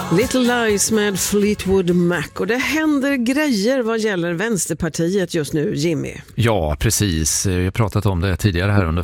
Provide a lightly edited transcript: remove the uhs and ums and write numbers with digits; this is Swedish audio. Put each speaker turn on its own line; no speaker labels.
Little Lies med Fleetwood Mac, och det händer grejer vad gäller Vänsterpartiet just nu, Jimmy.
Ja, precis. Vi har pratat om det tidigare här under